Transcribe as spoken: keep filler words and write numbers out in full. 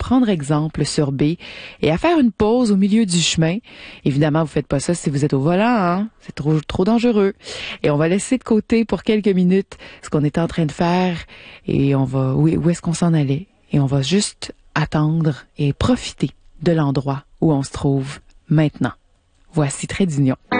prendre exemple sur B et à faire une pause au milieu du chemin. Évidemment, vous faites pas ça si vous êtes au volant, hein? C'est trop, trop dangereux. Et on va laisser de côté pour quelques minutes ce qu'on était en train de faire et on va, où, où est-ce qu'on s'en allait? Et on va juste attendre et profiter de l'endroit où on se trouve maintenant. Voici Trait d'Union.